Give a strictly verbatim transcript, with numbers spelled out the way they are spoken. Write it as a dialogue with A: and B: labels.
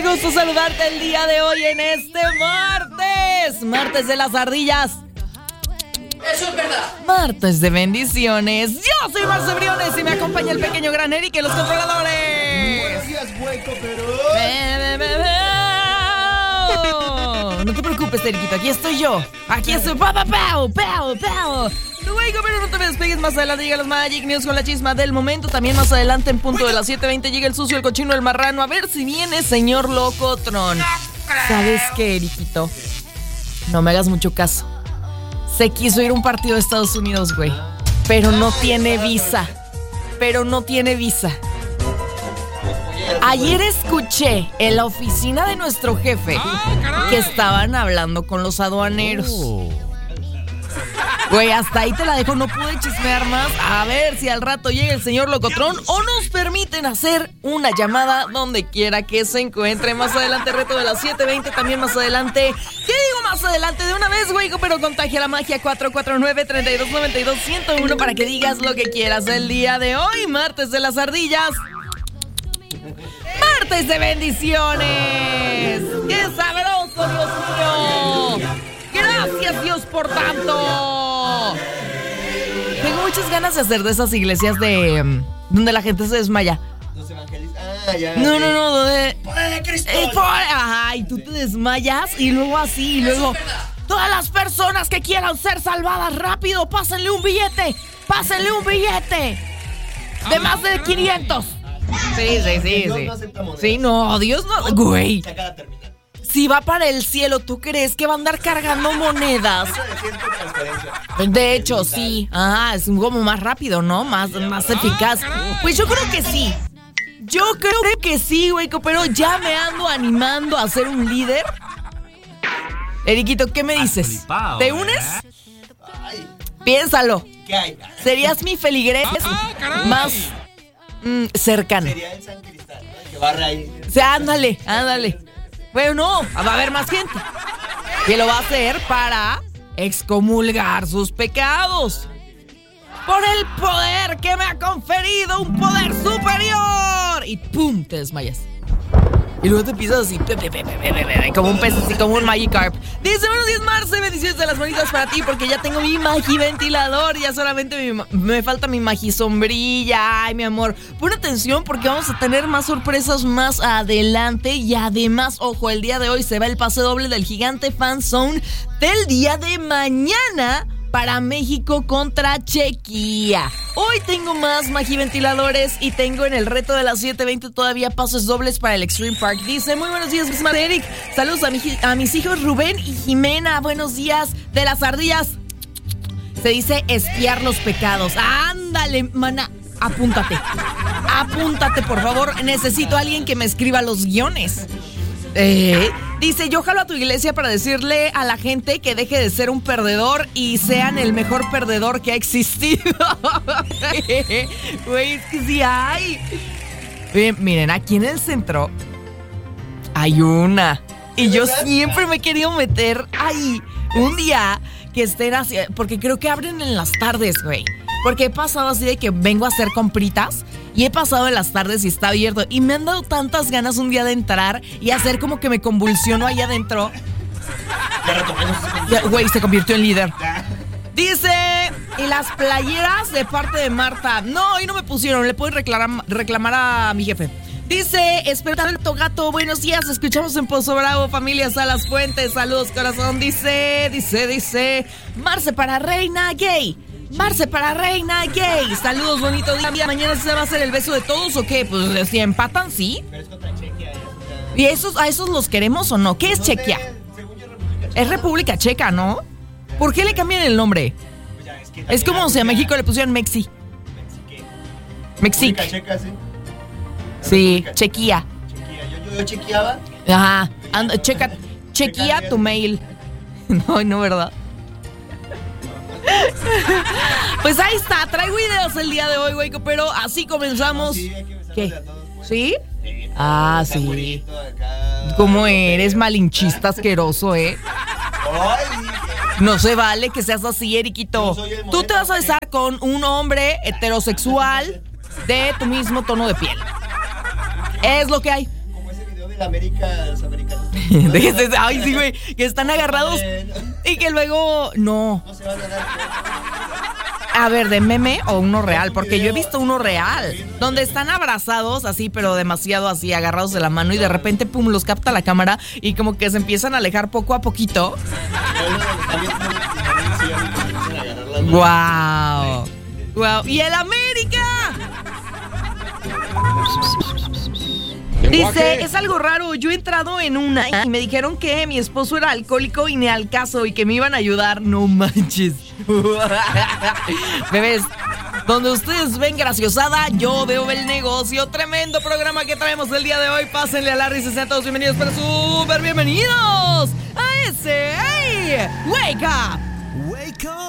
A: gusto saludarte el día de hoy en este martes. Martes de las ardillas.
B: Eso es verdad.
A: Martes de bendiciones. Yo soy Marce Briones y me acompaña el pequeño gran Eric en los controladores.
B: Buenos días, hueco, pero...
A: Be, be, be, be. No te preocupes, Eriquito, aquí estoy yo. Aquí estoy. Pa, pa, pau, pau, pau. Hueco, pero no te me despegues. Más adelante llega los Magic News con la chisma del momento. También más adelante en punto de las siete veinte llega el sucio, el cochino, el marrano. A ver si viene señor Locotrón. ¿Sabes qué, Eriquito? No me hagas mucho caso. Se quiso ir a un partido de Estados Unidos, güey. Pero no tiene visa. Pero no tiene visa. Ayer escuché en la oficina de nuestro jefe que estaban hablando con los aduaneros. Güey, hasta ahí te la dejo, no pude chismear más. A ver si al rato llega el señor Locotrón o nos permiten hacer una llamada donde quiera que se encuentre. Más adelante, reto de las siete veinte, también más adelante. ¿Qué digo más adelante? De una vez, güey, pero contagia la magia. Cuatro cuatro nueve, tres dos nueve dos, uno cero uno para que digas lo que quieras el día de hoy, martes de las ardillas. Martes de bendiciones. ¡Qué sabroso, Dios mío! Gracias, Dios, por tanto. Tengo muchas ganas de hacer de esas iglesias de um, donde la gente se desmaya.
B: Los evangelistas. Ah, ya.
A: No, no, no, donde...
B: ¡Poder de Cristo!
A: Eh, por... Ajá, y tú te desmayas y luego así, y luego... Todas las personas que quieran ser salvadas, rápido, pásenle un billete. Pásenle un billete. De más de quinientos. Sí, sí, sí,
B: Dios
A: sí.
B: no acepta monedas.
A: Sí, no, Dios no... Güey.
B: Se acaba de terminar.
A: Si va para el cielo, ¿tú crees que va a andar cargando monedas?
B: Eso de cierta transferencia.
A: De hecho, sí. Ajá, es como más rápido, ¿no? Más, más eficaz. Pues yo creo que sí. Yo creo que sí, güey, pero ya me ando animando a ser un líder. Eriquito, ¿qué me dices? ¿Te unes?
B: Ay,
A: Piénsalo.
B: ¿qué hay?
A: Serías mi feligrés más mm, cercano.
B: Sería el San Cristal, ¿no? Que barra ahí.
A: O sea, ándale, ándale. Bueno, no, va a haber más gente que lo va a hacer para excomulgar sus pecados. Por el poder que me ha conferido un poder superior. Y pum, te desmayas. Y luego te pisas así, pe, pe, pe, pe, pe, pe, como un pez, así como un Magikarp. Dice, buenos días, Marce, bendiciones de las bonitas para ti, porque ya tengo mi magiventilador, ya solamente me, me falta mi magisombrilla. Ay, mi amor, pon atención porque vamos a tener más sorpresas más adelante. Y además, ojo, el día de hoy se va el pase doble del Gigante Fan Zone del día de mañana para México contra Chequia. Hoy tengo más magiventiladores y tengo en el reto de las siete veinte todavía pases dobles para el Extreme Park. Dice, muy buenos días, Miss Eric. Saludos a, mi, a mis hijos Rubén y Jimena. Buenos días de las ardillas. Se dice espiar los pecados. Ándale, mana. Apúntate. Apúntate, por favor. Necesito a alguien que me escriba los guiones. Eh, dice, yo jalo a tu iglesia para decirle a la gente que deje de ser un perdedor y sean el mejor perdedor que ha existido. Güey, es que sí hay. Bien, miren, aquí en el centro hay una. Y yo siempre me he querido meter ahí un día que estén así, porque creo que abren en las tardes, güey. Porque he pasado así de que vengo a hacer compritas y he pasado en las tardes y está abierto. Y me han dado tantas ganas un día de entrar y hacer como que me convulsiono ahí adentro. Ya, güey, se convirtió en líder. Dice, y las playeras de parte de Marta. No, hoy no me pusieron, le puedo reclamar, reclamar a mi jefe. Dice, Esperar el Togato, buenos días, escuchamos en Pozo Bravo, familia Salas Fuentes, saludos corazón. Dice, dice, dice, Marce para Reina Gay. Marce para Reina Gay. Saludos, bonito día. ¿Mañana se va a hacer el beso de todos o qué? Pues si empatan, sí.
B: Pero es contra Chequia.
A: ¿Y esos, a esos los queremos o no? ¿Qué es Chequia? Es República Checa, ¿no? ¿Por qué le cambian el nombre? Es como si a México le pusieran Mexi. Mexic.
B: Checa, sí.
A: Sí, Chequia.
B: Yo, yo, yo chequeaba.
A: Ajá. Anda, checa, chequea tu mail. No, no, ¿verdad? Pues ahí está, traigo videos el día de hoy, güey, pero así comenzamos.
B: Sí, hay que besarnos
A: ¿Qué?
B: a todos.
A: ¿Sí?
B: Sí,
A: Ah,
B: está
A: sí.
B: bonito acá.
A: ¿Cómo eres malinchista asqueroso, eh?
B: Ay,
A: No se vale que seas así, Eriquito.
B: Yo soy el
A: Tú te vas a
B: moreno,
A: besar con un hombre heterosexual de tu mismo tono de piel. Es lo que hay.
B: como ese video de el América, los americanos.
A: Déjese, ay, sí, güey, que están agarrados y que luego no.
B: No se van a dar.
A: A ver, ¿de meme o uno real? Porque yo he visto uno real, donde están abrazados así, pero demasiado así, agarrados de la mano y de repente, pum, los capta la cámara y como que se empiezan a alejar poco a poquito. ¡Guau! ¡Guau! ¡Y el América! Dice, es algo raro, yo he entrado en una y me dijeron que mi esposo era alcohólico y ni al caso y que me iban a ayudar, no manches. Bebés, donde ustedes ven graciosada, yo veo el negocio. Tremendo programa que traemos el día de hoy. Pásenle a Larry, sean todos bienvenidos, pero súper bienvenidos a ese hey, Wake Up.
C: Wake Up.